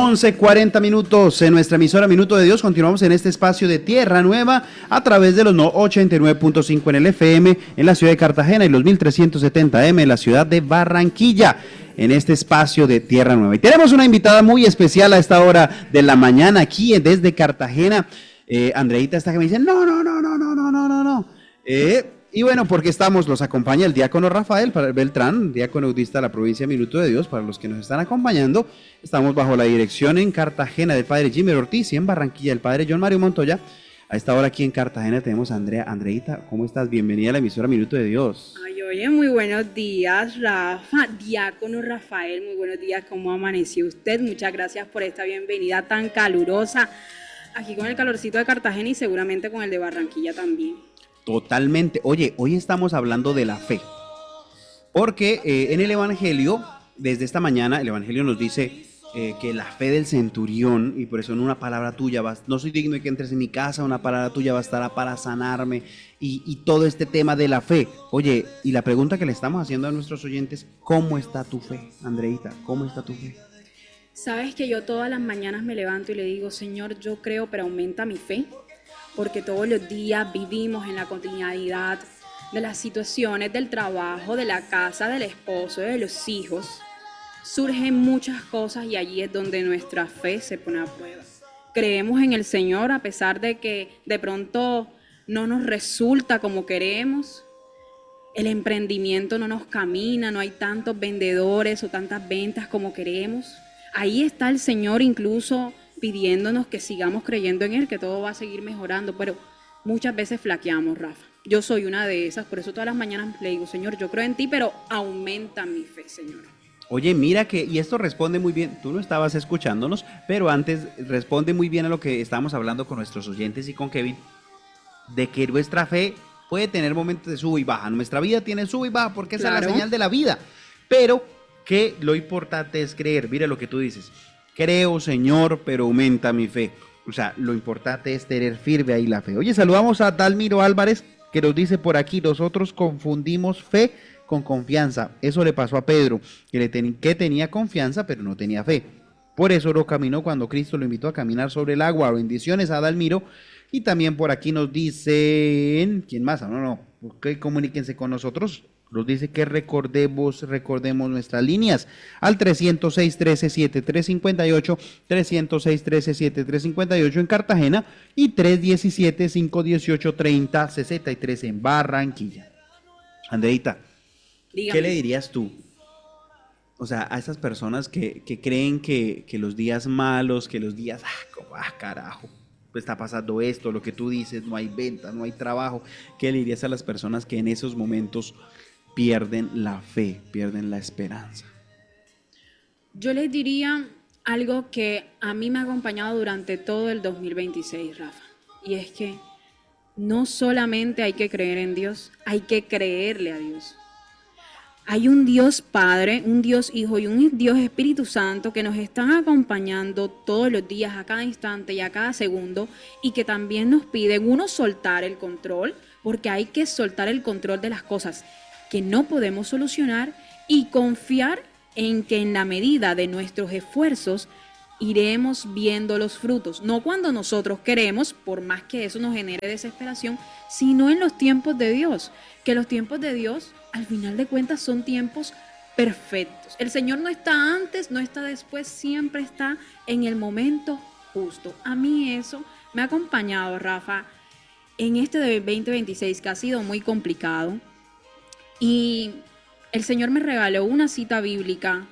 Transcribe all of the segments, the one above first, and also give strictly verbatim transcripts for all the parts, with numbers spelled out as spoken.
once cuarenta minutos en nuestra emisora Minuto de Dios. Continuamos en este espacio de Tierra Nueva a través de los ochenta y nueve punto cinco en el F M en la ciudad de Cartagena y los mil trescientos setenta M en la ciudad de Barranquilla, en este espacio de Tierra Nueva. Y tenemos una invitada muy especial a esta hora de la mañana aquí desde Cartagena. Eh, Andreita está que me dice, no, no, no, no, no, no, no, no, no. Eh, y bueno, porque estamos, los acompaña el diácono Rafael Beltrán, diácono audista de la provincia de Minuto de Dios, para los que nos están acompañando. Estamos bajo la dirección en Cartagena del padre Jimmy Ortiz y en Barranquilla del padre John Mario Montoya. A esta hora aquí en Cartagena tenemos a Andrea. Andreita, ¿cómo estás? Bienvenida a la emisora Minuto de Dios. Ay, oye, muy buenos días, Rafa, diácono Rafael, muy buenos días, ¿cómo amaneció usted? Muchas gracias por esta bienvenida tan calurosa, aquí con el calorcito de Cartagena y seguramente con el de Barranquilla también. Totalmente. Oye, hoy estamos hablando de la fe, porque eh, en el Evangelio, desde esta mañana, el Evangelio nos dice eh, que la fe del centurión, y por eso en una palabra tuya, vas, no soy digno de que entres en mi casa, una palabra tuya bastará para sanarme, y, y todo este tema de la fe. Oye, y la pregunta que le estamos haciendo a nuestros oyentes, ¿cómo está tu fe, Andreita? ¿Cómo está tu fe? Sabes que yo todas las mañanas me levanto y le digo, Señor, yo creo, pero aumenta mi fe, porque todos los días vivimos en la cotidianidad de las situaciones del trabajo, de la casa, del esposo, de los hijos. Surgen muchas cosas y allí es donde nuestra fe se pone a prueba. Creemos en el Señor a pesar de que de pronto no nos resulta como queremos. El emprendimiento no nos camina, no hay tantos vendedores o tantas ventas como queremos. Ahí está el Señor incluso pidiéndonos que sigamos creyendo en Él, que todo va a seguir mejorando, pero muchas veces flaqueamos, Rafa. Yo soy una de esas, por eso todas las mañanas le digo, Señor, yo creo en ti, pero aumenta mi fe, Señor. Oye, mira que, y esto responde muy bien, tú no estabas escuchándonos, pero antes responde muy bien a lo que estábamos hablando con nuestros oyentes y con Kevin, de que nuestra fe puede tener momentos de sub y baja. Nuestra vida tiene sub y baja porque esa Claro. es la señal de la vida, pero que lo importante es creer. Mira lo que tú dices, creo, Señor, pero aumenta mi fe. O sea, lo importante es tener firme ahí la fe. Oye, saludamos a Dalmiro Álvarez, que nos dice por aquí, nosotros confundimos fe con confianza. Eso le pasó a Pedro, que, le ten, que tenía confianza, pero no tenía fe. Por eso no caminó cuando Cristo lo invitó a caminar sobre el agua. Bendiciones a Dalmiro. Y también por aquí nos dicen, ¿quién más? No, no, okay, comuníquense con nosotros. Nos dice que recordemos, recordemos nuestras líneas al trescientos seis, trece, setenta y tres cincuenta y ocho, trescientos seis, trece, setenta y tres cincuenta y ocho en Cartagena y trescientos diecisiete, quinientos dieciocho, treinta, sesenta y tres en Barranquilla. Andreita, Dígame. ¿qué le dirías tú? O sea, a esas personas que, que creen que, que los días malos, que los días, ah, como, ah, carajo, pues está pasando esto, lo que tú dices, no hay venta, no hay trabajo. ¿Qué le dirías a las personas que en esos momentos pierden la fe, pierden la esperanza? Yo les diría algo que a mí me ha acompañado durante todo el dos mil veintiséis, Rafa, y es que no solamente hay que creer en Dios, hay que creerle a Dios. Hay un Dios Padre, un Dios Hijo y un Dios Espíritu Santo que nos están acompañando todos los días, a cada instante y a cada segundo, y que también nos piden, uno, soltar el control, porque hay que soltar el control de las cosas que no podemos solucionar y confiar en que en la medida de nuestros esfuerzos iremos viendo los frutos, no cuando nosotros queremos, por más que eso nos genere desesperación, sino en los tiempos de Dios, que los tiempos de Dios al final de cuentas son tiempos perfectos. El Señor no está antes, no está después, siempre está en el momento justo. A mí eso me ha acompañado, Rafa, en este de veinte veintiséis que ha sido muy complicado, y el Señor me regaló una cita bíblica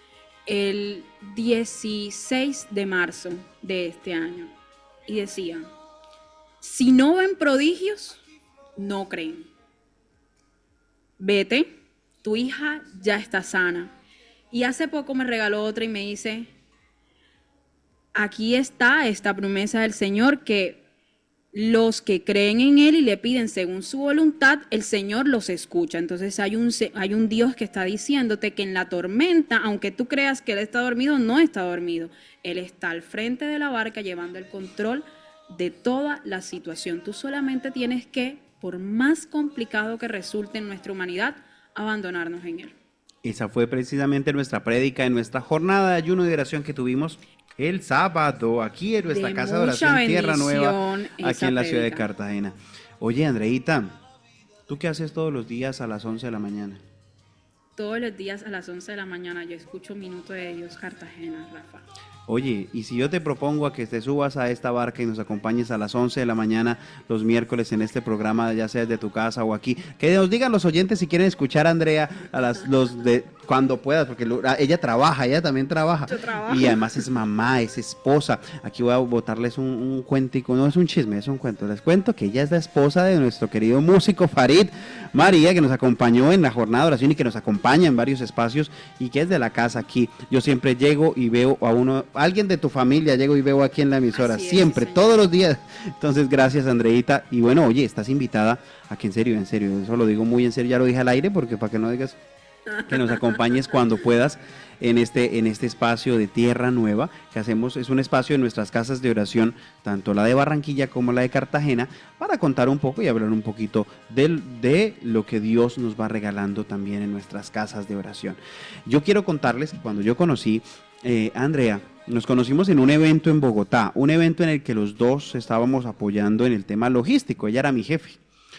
el dieciséis de marzo de este año y decía, si no ven prodigios, no creen. Vete, tu hija ya está sana. Y hace poco me regaló otra y me dice, aquí está esta promesa del Señor, que los que creen en Él y le piden según su voluntad, el Señor los escucha. Entonces hay un, hay un Dios que está diciéndote que en la tormenta, aunque tú creas que Él está dormido, no está dormido. Él está al frente de la barca llevando el control de toda la situación. Tú solamente tienes que, por más complicado que resulte en nuestra humanidad, abandonarnos en Él. Esa fue precisamente nuestra prédica en nuestra jornada de ayuno y oración que tuvimos el sábado, aquí en nuestra De casa de mucha oración Tierra Nueva, bendición aquí esa en la ciudad de prédica. Cartagena. Oye, Andreita, ¿tú qué haces todos los días a las once de la mañana? Todos los días a las once de la mañana yo escucho Minuto de Dios Cartagena, Rafa. Oye, y si yo te propongo a que te subas a esta barca y nos acompañes a las once de la mañana los miércoles en este programa, ya sea desde tu casa o aquí, que nos digan los oyentes si quieren escuchar a Andrea a las los de cuando puedas, porque lo- a- ella trabaja, ella también trabaja Yo trabajo. y además es mamá, es esposa. Aquí voy a botarles un, un cuentico, no es un chisme, es un cuento. Les cuento que ella es la esposa de nuestro querido músico Farid María, que nos acompañó en la jornada de oración y que nos acompaña en varios espacios y que es de la casa aquí. Yo siempre llego y veo a uno, a alguien de tu familia, llego y veo aquí en la emisora, Así es, siempre, señor. todos los días. Entonces, gracias, Andreita. Y bueno, oye, estás invitada a que en serio, en serio, eso lo digo muy en serio, ya lo dije al aire, porque para que no digas que nos acompañes cuando puedas en este, en este espacio de Tierra Nueva que hacemos. Es un espacio en nuestras casas de oración, tanto la de Barranquilla como la de Cartagena, para contar un poco y hablar un poquito del- de lo que Dios nos va regalando también en nuestras casas de oración. Yo quiero contarles que cuando yo conocí eh, a Andrea, nos conocimos en un evento en Bogotá, un evento en el que los dos estábamos apoyando en el tema logístico. Ella era mi jefe.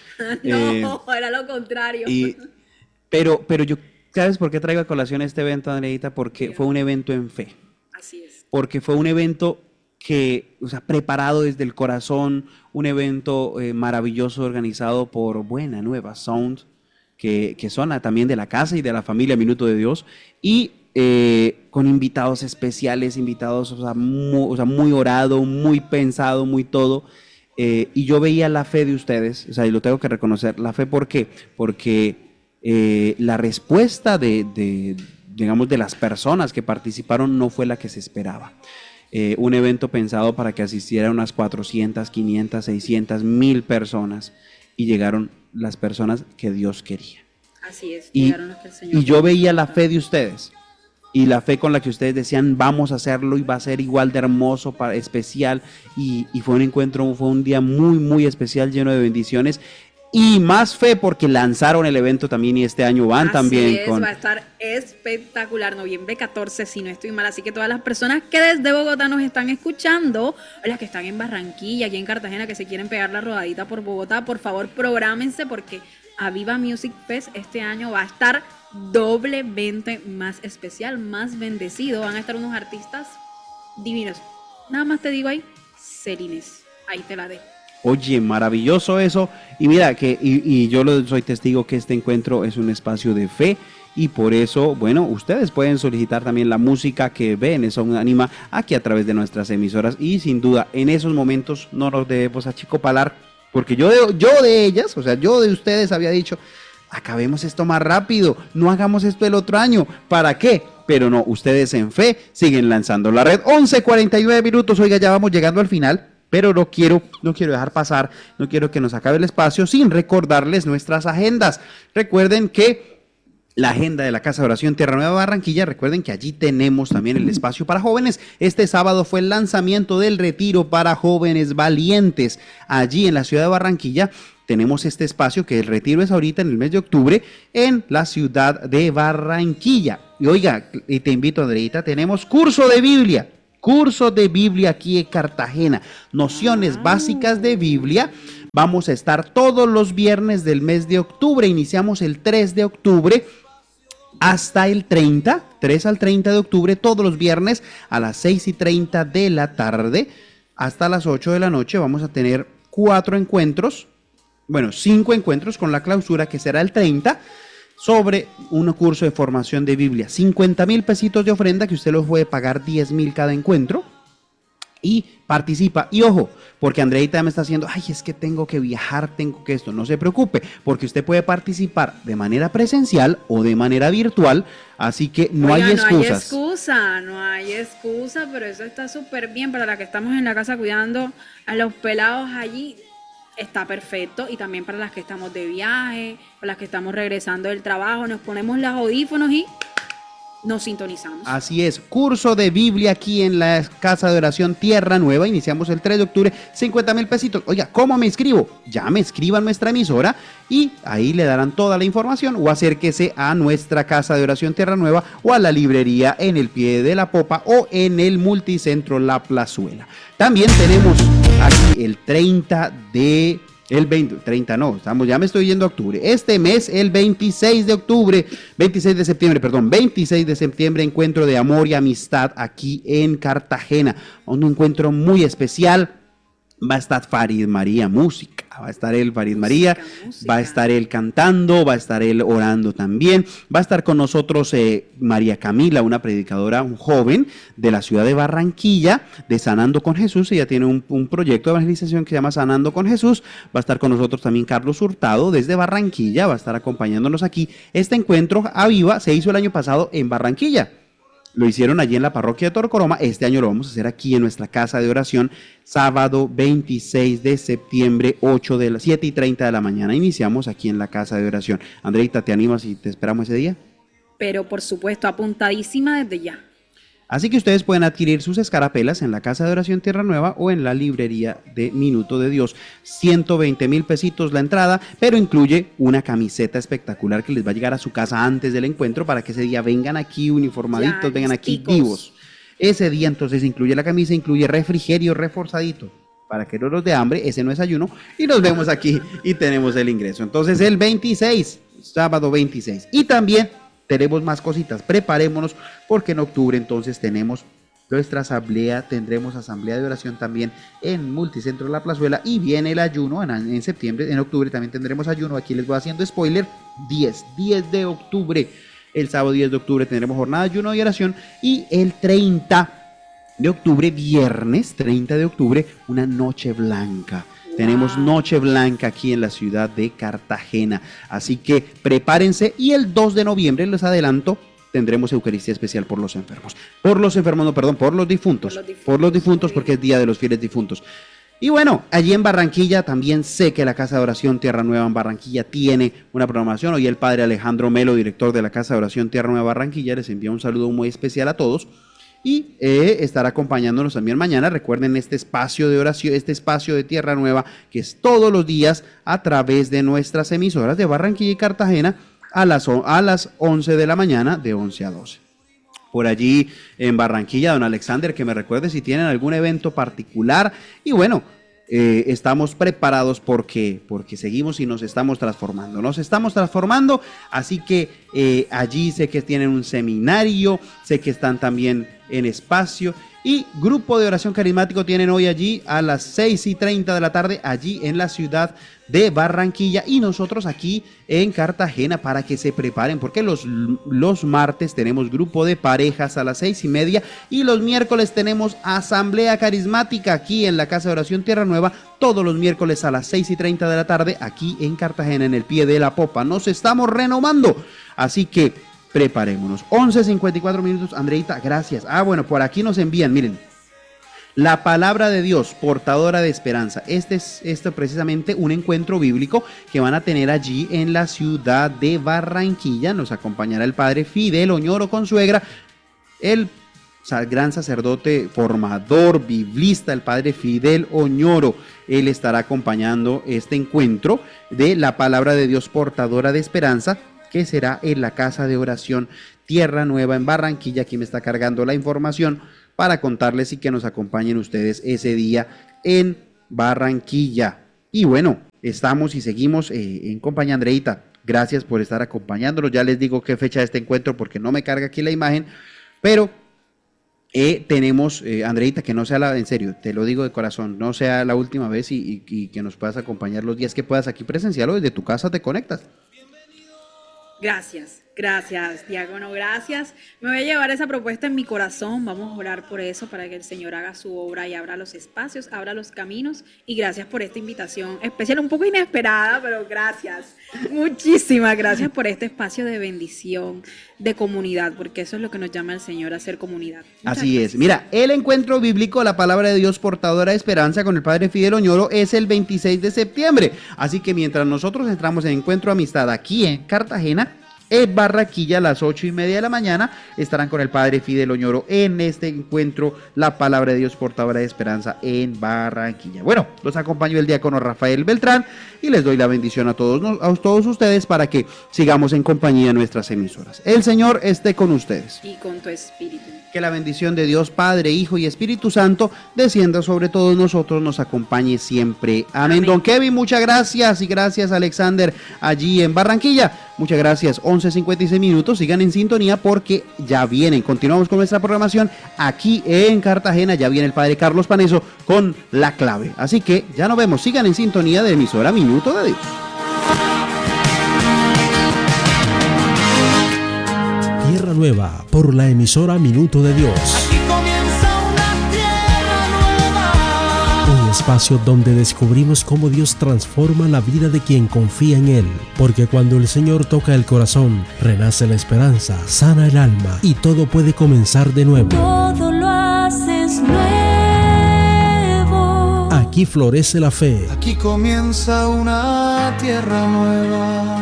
Eh, No, era lo contrario. y, pero, pero yo, ¿sabes por qué traigo a colación este evento, Andreita? Porque fue Dígame. un evento en fe, Así es. porque fue un evento que, o sea, preparado desde el corazón, un evento eh, maravilloso organizado por Buena Nueva Sound, que, que son la- también de la casa y de la familia Minuto de Dios, y eh, con invitados especiales, invitados, o sea, mu- o sea, muy orado, muy pensado, muy todo. Eh, y yo veía la fe de ustedes, o sea, y lo tengo que reconocer, la fe, ¿por qué? Porque eh, la respuesta de, de, digamos, de las personas que participaron no fue la que se esperaba. Eh, un evento pensado para que asistieran unas cuatrocientas, quinientas, seiscientas, mil personas y llegaron las personas que Dios quería. Así es. Y, Llegaron los que el Señor y yo veía la necesita. fe de ustedes y la fe con la que ustedes decían vamos a hacerlo y va a ser igual de hermoso, para, especial y, y fue un encuentro, fue un día muy muy especial, lleno de bendiciones y más fe porque lanzaron el evento también y este año van Así también es, con... va a estar espectacular, noviembre catorce, si no estoy mal. Así que todas las personas que desde Bogotá nos están escuchando, o las que están en Barranquilla, aquí en Cartagena, que se quieren pegar la rodadita por Bogotá, por favor, prográmense porque Aviva Music Fest este año va a estar doblemente más especial, más bendecido. Van a estar unos artistas divinos. Nada más te digo ahí, Celines. Ahí te la dejo. Oye, maravilloso eso. Y mira, que y, y yo lo, soy testigo que este encuentro es un espacio de fe. Y por eso, bueno, ustedes pueden solicitar también la música que ven, eso anima aquí a través de nuestras emisoras. Y sin duda, en esos momentos no nos debemos achicopalar. Porque yo de, yo de ellas, o sea, yo de ustedes había dicho, acabemos esto más rápido, no hagamos esto el otro año. ¿Para qué? Pero no, ustedes en fe siguen lanzando la red. once cuarenta y nueve minutos, oiga, ya vamos llegando al final. Pero no quiero, no quiero dejar pasar, no quiero que nos acabe el espacio sin recordarles nuestras agendas. Recuerden que la agenda de la Casa de Oración Tierra Nueva Barranquilla, recuerden que allí tenemos también el espacio para jóvenes. Este sábado fue el lanzamiento del retiro para jóvenes valientes. Allí en la ciudad de Barranquilla tenemos este espacio, que el retiro es ahorita en el mes de octubre en la ciudad de Barranquilla. Y oiga, y te invito, Andreita, tenemos curso de Biblia. Curso de Biblia aquí en Cartagena, nociones básicas de Biblia. Vamos a estar todos los viernes del mes de octubre. Iniciamos el tres de octubre hasta el treinta, tres al treinta de octubre, todos los viernes a las seis y treinta de la tarde hasta las ocho de la noche. Vamos a tener cuatro encuentros, bueno, cinco encuentros con la clausura que será el treinta, sobre un curso de formación de Biblia. cincuenta mil pesitos de ofrenda que usted los puede pagar diez mil cada encuentro y participa. Y ojo, porque Andreita me está haciendo, ay, es que tengo que viajar, tengo que esto. No se preocupe, porque usted puede participar de manera presencial o de manera virtual, así que no Oiga, hay no hay excusas. excusa, no hay excusa, pero eso está súper bien para la que estamos en la casa cuidando a los pelados allí. Está perfecto. Y también para las que estamos de viaje, para las que estamos regresando del trabajo, nos ponemos los audífonos y nos sintonizamos. Así es, curso de Biblia aquí en la Casa de Oración Tierra Nueva. Iniciamos el tres de octubre, cincuenta mil pesitos. Oiga, ¿cómo me inscribo? Ya me escriban a nuestra emisora y ahí le darán toda la información, o acérquese a nuestra Casa de Oración Tierra Nueva o a la librería en el pie de la popa o en el multicentro La Plazuela. También tenemos aquí el treinta de... El veinte, treinta no, estamos, ya me estoy yendo a octubre. Este mes, el veintiséis de octubre, veintiséis de septiembre, perdón, veintiséis de septiembre, encuentro de amor y amistad aquí en Cartagena. Un encuentro muy especial. Va a estar Farid María, música, va a estar él, Farid María, música. Va a estar él cantando, va a estar él orando también, va a estar con nosotros eh, María Camila, una predicadora, un joven de la ciudad de Barranquilla, de Sanando con Jesús. Ella tiene un, un proyecto de evangelización que se llama Sanando con Jesús. Va a estar con nosotros también Carlos Hurtado desde Barranquilla, va a estar acompañándonos aquí. Este encuentro Aviva se hizo el año pasado en Barranquilla. Lo hicieron allí en la parroquia de Torcoroma. Este año lo vamos a hacer aquí en nuestra casa de oración, sábado veintiséis de septiembre, ocho de las siete y treinta de la mañana. Iniciamos aquí en la casa de oración. Andreita, ¿te animas y te esperamos ese día? Pero por supuesto, apuntadísima desde ya. Así que ustedes pueden adquirir sus escarapelas en la Casa de Oración Tierra Nueva o en la librería de Minuto de Dios. ciento veinte mil pesitos la entrada, pero incluye una camiseta espectacular que les va a llegar a su casa antes del encuentro para que ese día vengan aquí uniformaditos, ya, vengan aquí picos. Vivos. Ese día entonces incluye la camisa, incluye refrigerio reforzadito para que no los dé hambre, ese no es ayuno, y nos vemos aquí y tenemos el ingreso. Entonces el veintiséis, sábado veintiséis, y también tenemos más cositas, preparémonos porque en octubre entonces tenemos nuestra asamblea, tendremos asamblea de oración también en Multicentro La Plazuela y viene el ayuno en, en septiembre, en octubre también tendremos ayuno, aquí les voy haciendo spoiler, diez, diez de octubre, el sábado diez de octubre tendremos jornada de ayuno y oración y el treinta de octubre, viernes treinta de octubre, una noche blanca. Tenemos Noche Blanca aquí en la ciudad de Cartagena, así que prepárense y el dos de noviembre, les adelanto, tendremos Eucaristía especial por los enfermos. Por los enfermos, no, perdón, por los difuntos, por los difuntos, por los difuntos porque es Día de los Fieles Difuntos. Y bueno, allí en Barranquilla también sé que la Casa de Oración Tierra Nueva en Barranquilla tiene una programación. Hoy el padre Alejandro Melo, director de la Casa de Oración Tierra Nueva Barranquilla, les envía un saludo muy especial a todos. Y eh, estará acompañándonos también mañana. Recuerden este espacio de oración, este espacio de Tierra Nueva, que es todos los días a través de nuestras emisoras de Barranquilla y Cartagena a las, a las once de la mañana, de once a doce. Por allí en Barranquilla, don Alexander, que me recuerde si tienen algún evento particular. Y bueno, eh, estamos preparados porque, porque seguimos y nos estamos transformando. Nos estamos transformando, así que eh, allí sé que tienen un seminario, sé que están también en espacio y grupo de oración carismático tienen hoy allí a las seis y treinta de la tarde allí en la ciudad de Barranquilla y nosotros aquí en Cartagena para que se preparen porque los, los martes tenemos grupo de parejas a las seis y media y los miércoles tenemos asamblea carismática aquí en la Casa de Oración Tierra Nueva todos los miércoles a las seis y treinta de la tarde aquí en Cartagena en el pie de la popa. Nos estamos renovando, así que preparémonos. once cincuenta y cuatro minutos, Andreita, gracias. Ah, bueno, por aquí nos envían, miren, la palabra de Dios, portadora de esperanza. Este es esto precisamente un encuentro bíblico que van a tener allí en la ciudad de Barranquilla. Nos acompañará el padre Fidel Oñoro Consuegra, el gran sacerdote formador, biblista, el padre Fidel Oñoro. Él estará acompañando este encuentro de la palabra de Dios, portadora de esperanza, que será en la Casa de Oración Tierra Nueva en Barranquilla. Aquí me está cargando la información para contarles y que nos acompañen ustedes ese día en Barranquilla. Y bueno, estamos y seguimos eh, en compañía. Andreita, gracias por estar acompañándonos. Ya les digo qué fecha de este encuentro porque no me carga aquí la imagen, pero eh, tenemos, eh, Andreita, que no sea la, en serio, te lo digo de corazón, no sea la última vez y, y, y que nos puedas acompañar los días que puedas aquí presencial o desde tu casa te conectas. Gracias, gracias, diácono, gracias. Me voy a llevar esa propuesta en mi corazón, vamos a orar por eso, para que el Señor haga su obra y abra los espacios, abra los caminos, y gracias por esta invitación especial, un poco inesperada, pero gracias, muchísimas gracias por este espacio de bendición, de comunidad, porque eso es lo que nos llama el Señor, a ser comunidad. Muchas Así gracias. es, mira, el encuentro bíblico, la palabra de Dios portadora de esperanza con el padre Fidel Oñoro es el veintiséis de septiembre, así que mientras nosotros entramos en Encuentro Amistad aquí en Cartagena, En Barranquilla a las ocho y media de la mañana estarán con el padre Fidel Oñoro en este encuentro, la palabra de Dios portadora de esperanza en Barranquilla. Bueno, los acompaño el diácono Rafael Beltrán y les doy la bendición a todos, a todos ustedes para que sigamos en compañía de nuestras emisoras. El Señor esté con ustedes. Y con tu espíritu. Que la bendición de Dios Padre, Hijo y Espíritu Santo descienda sobre todos nosotros, nos acompañe siempre. Amén. Amén. Don Kevin, muchas gracias y gracias Alexander allí en Barranquilla. Muchas gracias. once cincuenta y seis minutos. Sigan en sintonía porque ya vienen. Continuamos con nuestra programación aquí en Cartagena. Ya viene el Padre Carlos Paneso con la clave. Así que ya nos vemos. Sigan en sintonía de emisora Minuto de Dios. Tierra Nueva por la emisora Minuto de Dios. Aquí comienza una tierra nueva. Un espacio donde descubrimos cómo Dios transforma la vida de quien confía en Él. Porque cuando el Señor toca el corazón, renace la esperanza, sana el alma y todo puede comenzar de nuevo. Todo lo haces nuevo. Aquí florece la fe. Aquí comienza una tierra nueva.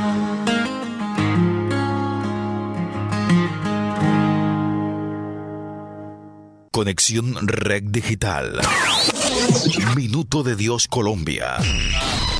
Conexión Red Digital. Minuto de Dios Colombia.